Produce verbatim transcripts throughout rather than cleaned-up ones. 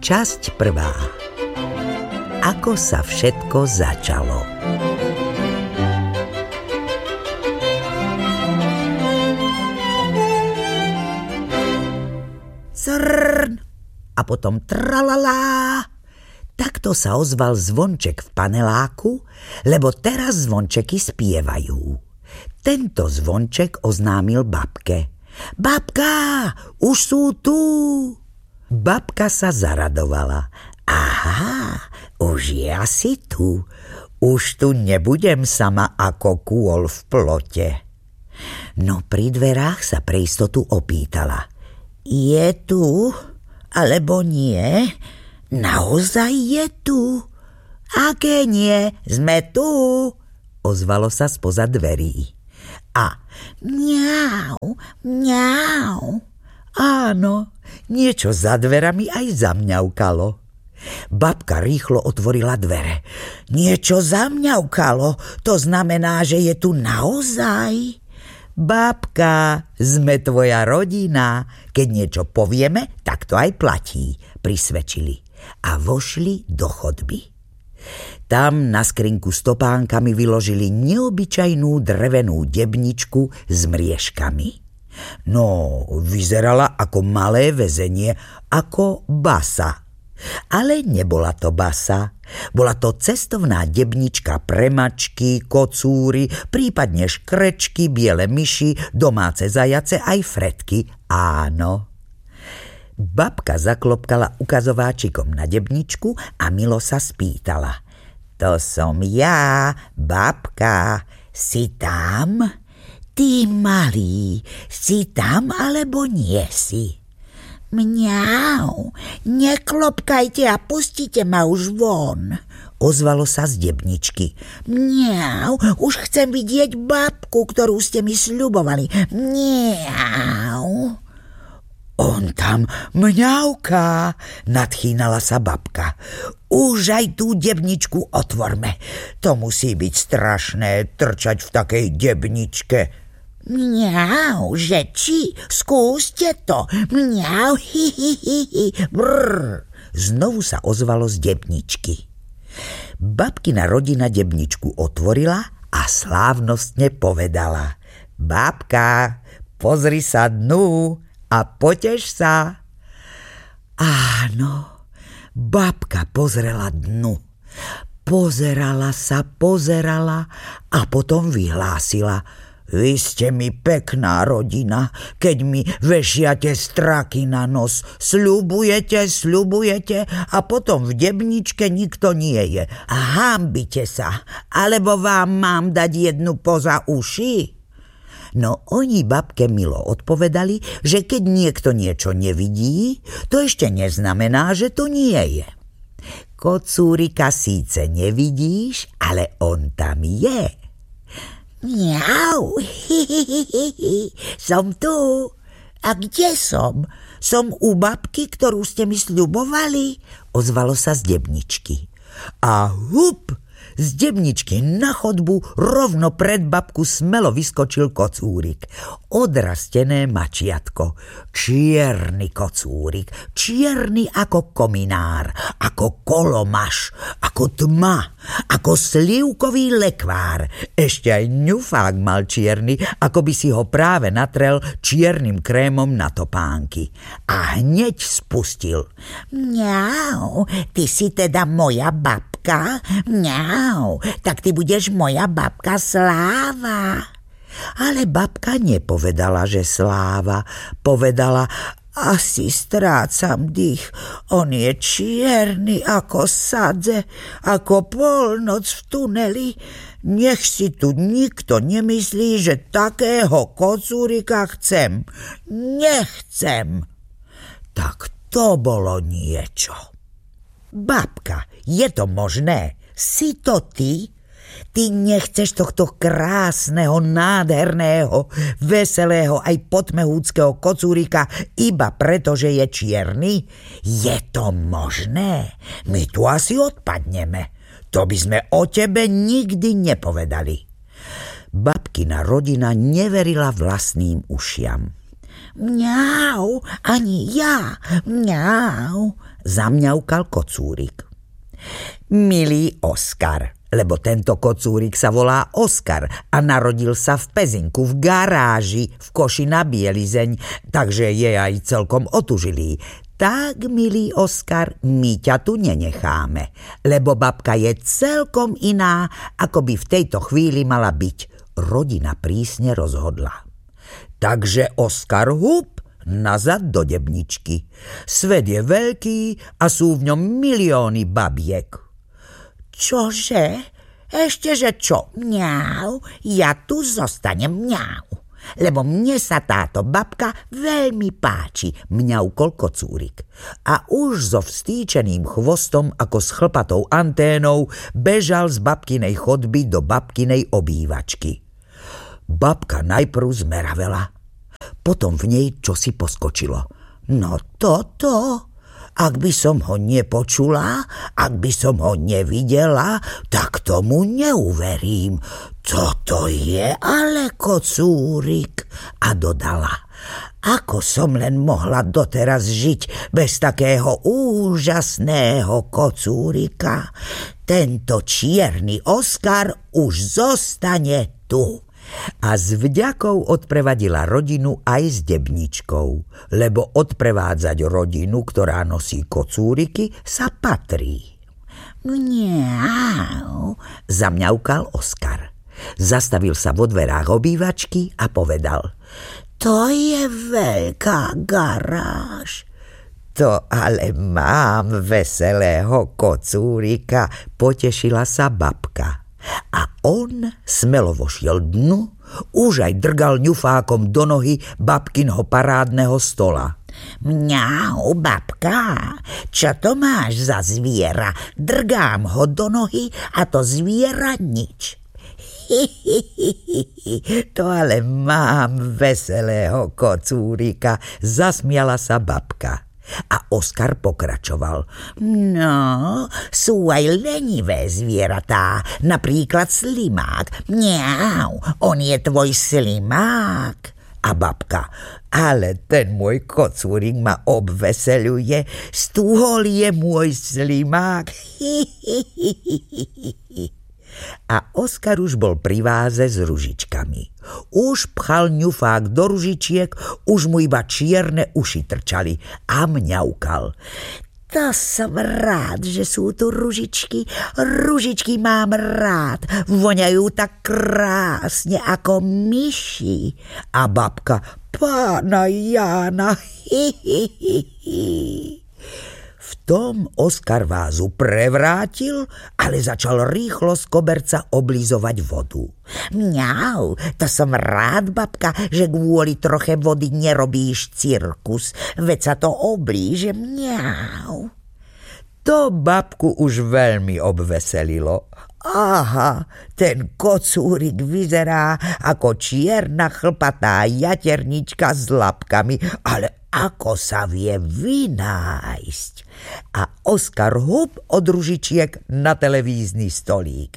Časť prvá. Ako sa všetko začalo. Crn a potom tralalá. Takto sa ozval zvonček v paneláku, lebo teraz zvončeky spievajú. Tento zvonček oznámil babke. Babka, už sú tu. Babka sa zaradovala. Aha, už je asi tu. Už tu nebudem sama ako kôl v plote. No pri dverách sa pre istotu opýtala. Je tu, alebo nie? Naozaj je tu? Aké nie? Sme tu, ozvalo sa spoza dverí. A mňau, mňau. Áno, niečo za dverami aj zamňaukalo. Babka rýchlo otvorila dvere. Niečo zamňaukalo, to znamená, že je tu naozaj. Babka, sme tvoja rodina. Keď niečo povieme, tak to aj platí, prisvedčili. A vošli do chodby. Tam na skrinku s topánkami vyložili neobyčajnú drevenú debničku s mriežkami. No, vyzerala ako malé väzenie, ako basa. Ale nebola to basa. Bola to cestovná debnička pre mačky, kocúry, prípadne škrečky, biele myši, domáce zajace aj fretky. Áno. Babka zaklopkala ukazováčikom na debničku a milo sa spýtala. To som ja, babka. Si tam? Ty malý, si tam alebo nie si? Mňau, neklopkajte a pustite ma už von, ozvalo sa z debničky. Mňau, už chcem vidieť babku, ktorú ste mi sľubovali. Mňau. On tam mňauká, nadchýnala sa babka. Už aj tú debničku otvorme. To musí byť strašné trčať v takej debničke. Mňau, že či? Skúste to. Mňau, hi, hi, hi, hi. Brr. Znovu sa ozvalo z debničky. Babkina rodina debničku otvorila a slávnostne povedala. Babka, pozri sa dnu a poteš sa. Áno, babka pozrela dnu. Pozerala sa, pozerala a potom vyhlásila. Vy ste mi pekná rodina, keď mi vešiate straky na nos. Sľubujete, sľubujete a potom v debničke nikto nie je. A hanbite sa, alebo vám mám dať jednu poza uši? No oni babke milo odpovedali, že keď niekto niečo nevidí, to ešte neznamená, že to nie je. Kocúrika síce nevidíš, ale on tam je. Mňau, hihihihi, som tu. A kde som? Som u babky, ktorú ste mi sľubovali, ozvalo sa z debničky. A hup, z debničky na chodbu rovno pred babku smelo vyskočil kocúrik. Odrastené mačiatko. Čierny kocúrik. Čierny ako kominár. Ako kolomaš. Ako tma. Ako slivkový lekvár. Ešte aj ňufák mal čierny, ako by si ho práve natrel čiernym krémom na topánky. A hneď spustil. Mňau, ty si teda moja babka? Mňau, tak ty budeš moja babka Sláva. Ale babka nepovedala, že Sláva. Povedala, asi strácam dých. On je čierny ako sadze, ako polnoc v tuneli. Nech si tu nikto nemyslí, že takého kocúrika chcem. Nechcem. Tak to bolo niečo. Babka, je to možné? Si to ty? Ty nechceš tohto krásneho, nádherného, veselého aj potmehúckého kocúrika iba preto, že je čierny? Je to možné? My tu asi odpadneme. To by sme o tebe nikdy nepovedali. Babkina rodina neverila vlastným ušiam. Mňau, ani ja, mňau, zamňaukal kocúrik. Milý Oskar, lebo tento kocúrik sa volá Oskar a narodil sa v Pezinku v garáži v koši na bielizeň, takže je aj celkom otužilý. Tak, milý Oskar, my ťa tu nenecháme, lebo babka je celkom iná, ako by v tejto chvíli mala byť. Rodina prísne rozhodla. Takže Oskar hup nazad do debničky. Svet je veľký a sú v ňom milióny babiek. Čože? Ešte, že čo? Mňau, ja tu zostanem, mňau. Lebo mne sa táto babka veľmi páči, mňaukol kocúrik. A už so vstýčeným chvostom ako s chlpatou anténou bežal z babkinej chodby do babkinej obývačky. Babka najprv zmeravela, potom v nej čosi poskočilo. No toto... Ak by som ho nepočula, ak by som ho nevidela, tak tomu neuverím. Toto je ale kocúrik. A dodala, ako som len mohla doteraz žiť bez takého úžasného kocúrika. Tento čierny Oskar už zostane tu. A s vďakou odprevadila rodinu aj s debničkou, lebo odprevádzať rodinu, ktorá nosí kocúriky, sa patrí. Mňau, zamňaukal Oskar. Zastavil sa vo dverách obývačky a povedal, to je veľká garáž. To ale mám veselého kocúrika, potešila sa babka. A on smelo vošiel dnu, už aj drgal ňufákom do nohy babkinho parádneho stola. Mňau, babka, čo to máš za zviera? Drgám ho do nohy a to zviera nič. Hi, hi, hi, hi. To ale mám veselého kocúrika, zasmiala sa babka. A Oskar pokračoval. No, sú aj lenivé zvieratá, napríklad slimák. Mňau, on je tvoj slimák. A babka, ale ten môj kocúrik ma obveseľuje, stôl je môj slimák. Hi, hi, hi, hi, hi. A Oskar už bol pri váze s ružičkami. Už pchal ňufák do ružičiek, už mu iba čierne uši trčali a mňaukal. To som rád, že sú tu ružičky. Ružičky mám rád. Voňajú tak krásne ako myši. A babka, pána Jána. Hi, hi, hi, hi. V tom Oskar vázu prevrátil, ale začal rýchlo z koberca oblizovať vodu. Mňau, to som rád, babka, že kvôli troche vody nerobíš cirkus, veď sa to oblíže, mňau. To babku už veľmi obveselilo. Aha, ten kocúrik vyzerá ako čierna chlpatá jaternička s labkami, ale ako sa vie vynájsť. A Oskar hup od ružičiek na televízny stolík.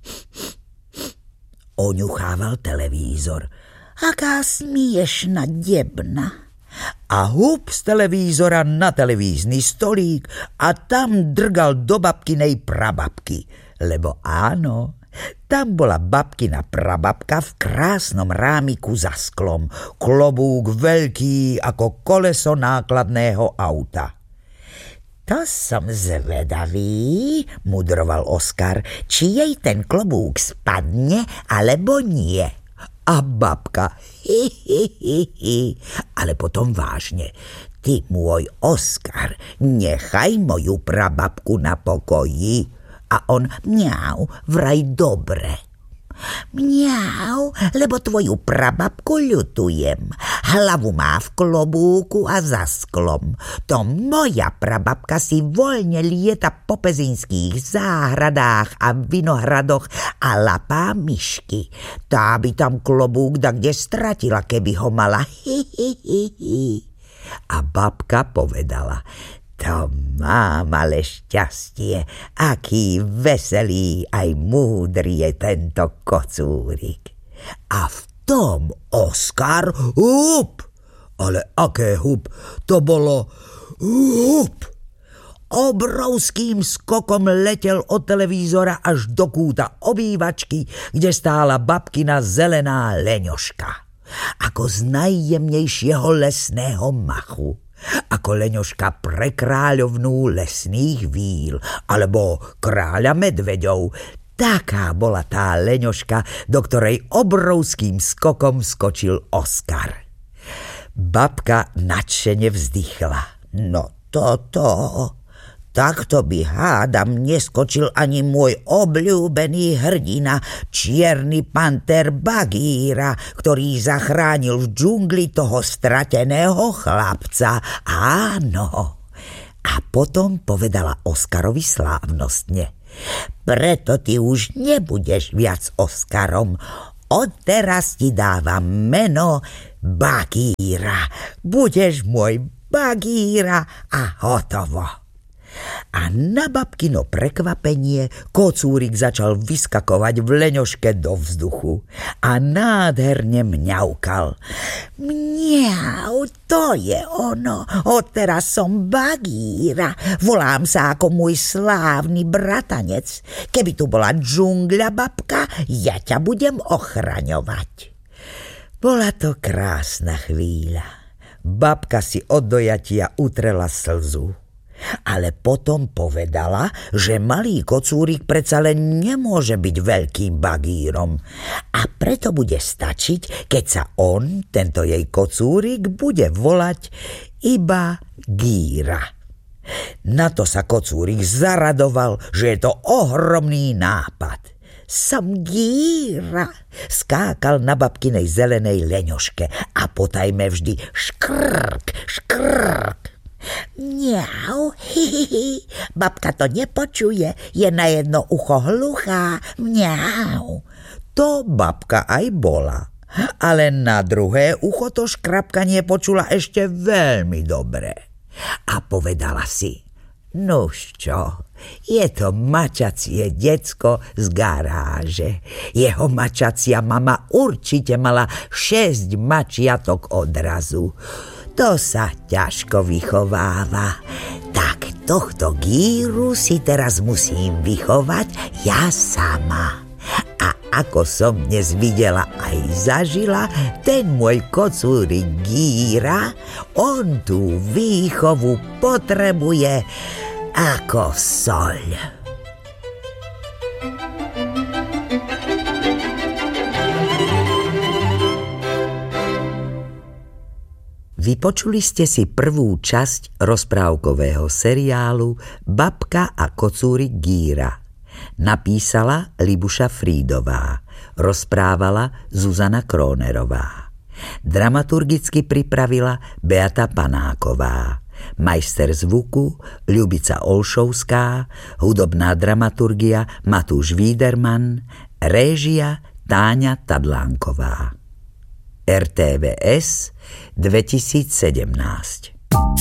Oňuchával televízor. Aká smiešna debna. A hup z televízora na televízny stolík a tam drgal do babkinej prababky. Lebo áno, tam bola babkina prababka v krásnom rámiku za sklom, klobúk veľký ako koleso nákladného auta. To som zvedavý, mudroval Oskar, či jej ten klobúk spadne, alebo nie. A babka, hi, hi, hi, hi, ale potom vážne. Ty, môj Oskar, nechaj moju prababku na pokoji. A on, mňau, vraj dobre. Mňau, lebo tvoju prababku ľutujem. Hlavu má v klobúku a za sklom. To moja prababka si voľne lieta po pezinských záhradách a vinohradoch a lapá myšky. Tá by tam klobúk da kde stratila, keby ho mala. Hi, hi, hi, hi. A babka povedala, to mám ale šťastie, aký veselý aj múdry je tento kocúrik. A v tom Oskar hup, ale aké hup, to bolo hup. obrovským skokom letel od televízora až do kúta obývačky, kde stála babkina zelená leňoška. Ako z najjemnejšieho lesného machu. Ako leňoška pre kráľovnú lesných víl alebo kráľa medveďov. Taká bola tá leňoška, do ktorej obrovským skokom skočil Oskar. Babka nadšene vzdychla. No toto, takto by hádam neskočil ani môj obľúbený hrdina, čierny panter Bagíra, ktorý zachránil v džungli toho strateného chlapca. Áno. A potom povedala Oskarovi slávnostne: preto ty už nebudeš viac Oskarom. Odteraz ti dávam meno Bagíra. Budeš môj Bagíra a hotovo. A na babkino prekvapenie kocúrik začal vyskakovať v leňoške do vzduchu a nádherne mňaukal. Mňau, to je ono. Odteraz som Bagíra. Volám sa ako môj slávny bratanec. Keby tu bola džungľa, babka, ja ťa budem ochraňovať. Bola to krásna chvíľa. Babka si od dojatia utrela slzu. Ale potom povedala, že malý kocúrik predsa len nemôže byť veľkým bagírom. A preto bude stačiť, keď sa on, tento jej kocúrik, bude volať iba Gíra. Na to sa kocúrik zaradoval, že je to ohromný nápad. Som Gíra, skákal na babkinej zelenej leňoške a potajme vždy škrk, škrk. Mňau, hihihi, babka to nepočuje, je na jedno ucho hluchá, mňau. To babka aj bola, ale na druhé ucho to škrapkanie počula ešte veľmi dobre. A povedala si: nuž čo, je to mačacie decko z garáže. Jeho mačacia mama určite mala šesť mačiatok odrazu. To sa ťažko vychováva. Tak tohto Gíru si teraz musím vychovať ja sama. A ako som dnes videla aj zažila, ten môj kocúrik Gíra, on tú výchovu potrebuje ako soľ. Vypočuli ste si prvú časť rozprávkového seriálu Babka a kocúrik Gíra. Napísala Libuša Frídová, rozprávala Zuzana Krónerová. Dramaturgicky pripravila Beata Panáková. Majster zvuku Ľubica Olšovská, hudobná dramaturgia Matúš Víderman, réžia Táňa Tadlánková. er té vé es dvetisícsedemnásť.